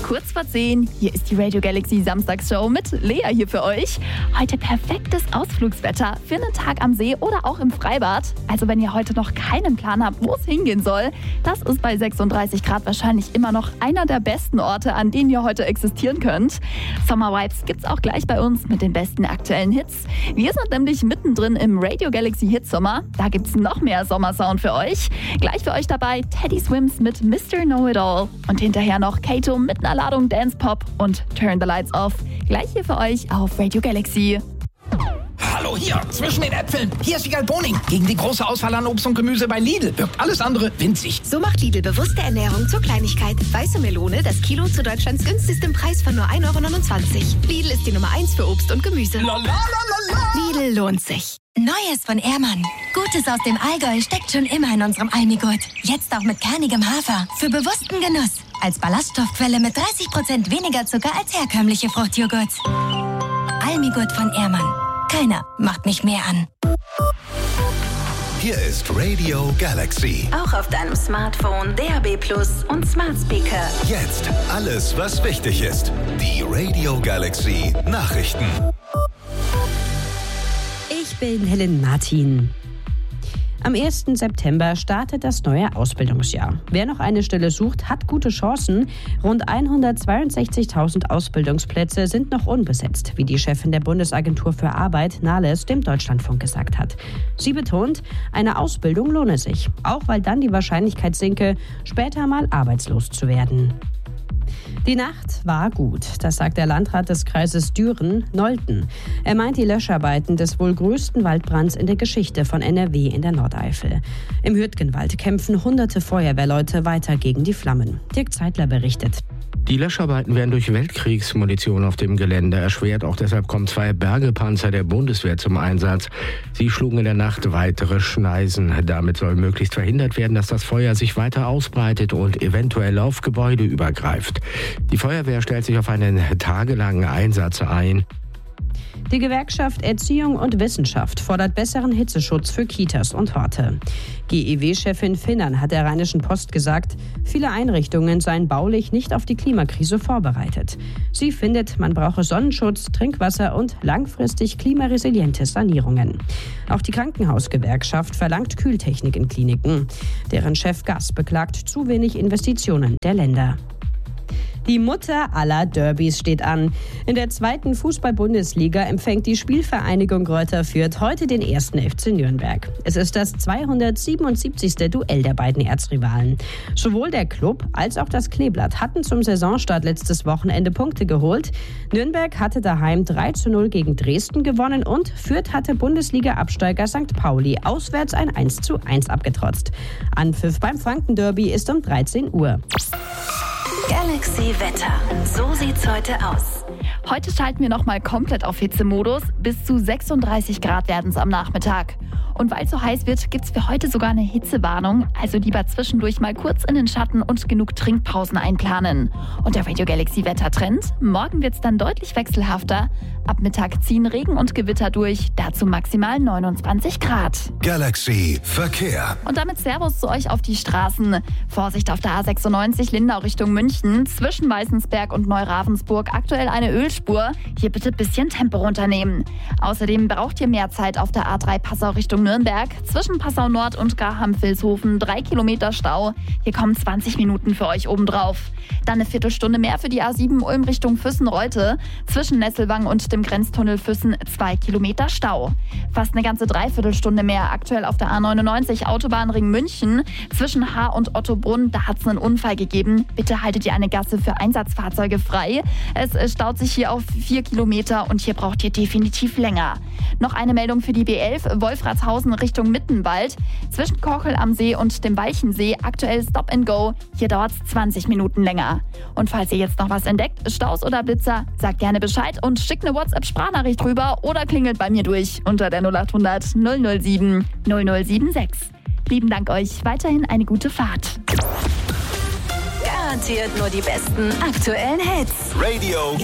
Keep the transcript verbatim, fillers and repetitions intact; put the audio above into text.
kurz vor zehn. Hier ist die Radio Galaxy Samstagsshow mit Lea hier für euch. Heute perfektes Ausflugswetter für einen Tag am See oder auch im Freibad. Also wenn ihr heute noch keinen Plan habt, wo es hingehen soll, das ist bei sechsunddreißig Grad wahrscheinlich immer noch einer der besten Orte, an denen ihr heute existieren könnt. Sommer-Vibes gibt's auch gleich bei uns mit den besten aktuellen Hits. Wir sind nämlich mittendrin im Radio Galaxy Hitsommer. Da gibt's noch mehr Sommersound für euch. Gleich für euch dabei Teddy Swims mit Mister Know-It-All. Und hinterher noch Kato mit einer Ladung Dance Pop und Turn the Lights Off. Gleich hier für euch auf Radio Galaxy. Hallo hier, zwischen den Äpfeln. Hier ist Wiegald Boning. Gegen die große Auswahl an Obst und Gemüse bei Lidl wirkt alles andere winzig. So macht Lidl bewusste Ernährung zur Kleinigkeit. Weiße Melone, das Kilo zu Deutschlands günstigstem Preis von nur ein Euro neunundzwanzig. Lidl ist die Nummer eins für Obst und Gemüse. La, la, la, la, la. Lidl lohnt sich. Neues von Ehrmann. Gutes aus dem Allgäu steckt schon immer in unserem Almigurt. Jetzt auch mit kernigem Hafer. Für bewussten Genuss. Als Ballaststoffquelle mit dreißig Prozent weniger Zucker als herkömmliche Fruchtjoghurts. Almigurt von Ehrmann. Keiner macht mich mehr an. Hier ist Radio Galaxy. Auch auf deinem Smartphone, D A B Plus und Smart Speaker. Jetzt alles, was wichtig ist. Die Radio Galaxy Nachrichten. Ich bin Helen Martin. Am ersten September startet das neue Ausbildungsjahr. Wer noch eine Stelle sucht, hat gute Chancen. Rund hundertzweiundsechzigtausend Ausbildungsplätze sind noch unbesetzt, wie die Chefin der Bundesagentur für Arbeit, Nahles, dem Deutschlandfunk gesagt hat. Sie betont, eine Ausbildung lohne sich, auch weil dann die Wahrscheinlichkeit sinke, später mal arbeitslos zu werden. Die Nacht war gut, das sagt der Landrat des Kreises Düren, Nolten. Er meint die Löscharbeiten des wohl größten Waldbrands in der Geschichte von N R W in der Nordeifel. Im Hürtgenwald kämpfen hunderte Feuerwehrleute weiter gegen die Flammen. Dirk Zeitler berichtet. Die Löscharbeiten werden durch Weltkriegsmunition auf dem Gelände erschwert. Auch deshalb kommen zwei Bergepanzer der Bundeswehr zum Einsatz. Sie schlugen in der Nacht weitere Schneisen. Damit soll möglichst verhindert werden, dass das Feuer sich weiter ausbreitet und eventuell auf Gebäude übergreift. Die Feuerwehr stellt sich auf einen tagelangen Einsatz ein. Die Gewerkschaft Erziehung und Wissenschaft fordert besseren Hitzeschutz für Kitas und Horte. G E W-Chefin Finnern hat der Rheinischen Post gesagt, viele Einrichtungen seien baulich nicht auf die Klimakrise vorbereitet. Sie findet, man brauche Sonnenschutz, Trinkwasser und langfristig klimaresiliente Sanierungen. Auch die Krankenhausgewerkschaft verlangt Kühltechnik in Kliniken. Deren Chef Gass beklagt zu wenig Investitionen der Länder. Die Mutter aller Derbys steht an. In der zweiten Fußball-Bundesliga empfängt die Spielvereinigung Greuther Fürth heute den ersten F C Nürnberg. Es ist das zweihundertsiebenundsiebzigste Duell der beiden Erzrivalen. Sowohl der Club als auch das Kleeblatt hatten zum Saisonstart letztes Wochenende Punkte geholt. Nürnberg hatte daheim drei zu null gegen Dresden gewonnen und Fürth hatte Bundesliga-Absteiger Sankt Pauli auswärts ein eins zu eins abgetrotzt. Anpfiff beim Franken-Derby ist um dreizehn Uhr. Galaxy Wetter. So sieht's heute aus. Heute schalten wir nochmal komplett auf Hitzemodus. Bis zu sechsunddreißig Grad werden es am Nachmittag. Und weil es so heiß wird, gibt es für heute sogar eine Hitzewarnung. Also lieber zwischendurch mal kurz in den Schatten und genug Trinkpausen einplanen. Und der Radio Galaxy Wettertrend? Morgen wird es dann deutlich wechselhafter. Ab Mittag ziehen Regen und Gewitter durch. Dazu maximal neunundzwanzig Grad. Galaxy Verkehr. Und damit Servus zu euch auf die Straßen. Vorsicht auf der A sechsundneunzig Lindau Richtung München. Zwischen Weißensberg und Neuravensburg aktuell eine Ölspur. Hier bitte ein bisschen Tempo runternehmen. Außerdem braucht ihr mehr Zeit auf der A drei Passau Richtung Nürnberg. Zwischen Passau Nord und Graham-Vilshofen drei Kilometer Stau. Hier kommen zwanzig Minuten für euch obendrauf. Dann eine Viertelstunde mehr für die A sieben Ulm Richtung Füssen-Reute. Zwischen Nesselwang und dem Grenztunnel Füssen zwei Kilometer Stau. Fast eine ganze Dreiviertelstunde mehr aktuell auf der A neunundneunzig Autobahnring München. Zwischen Haar und Ottobrunn, da hat es einen Unfall gegeben. Bitte haltet ihr eine Gasse für Einsatzfahrzeuge frei. Es staut sich hier auf vier Kilometer und hier braucht ihr definitiv länger. Noch eine Meldung für die B elf, Wolfratshausen Richtung Mittenwald. Zwischen Kochel am See und dem Walchensee aktuell Stop and Go. Hier dauert es zwanzig Minuten länger. Und falls ihr jetzt noch was entdeckt, Staus oder Blitzer, sagt gerne Bescheid und schickt eine WhatsApp-Sprachnachricht rüber oder klingelt bei mir durch unter der null acht hundert null null sieben null null sieben sechs. Lieben Dank euch, weiterhin eine gute Fahrt. Garantiert nur die besten aktuellen Hits. Radio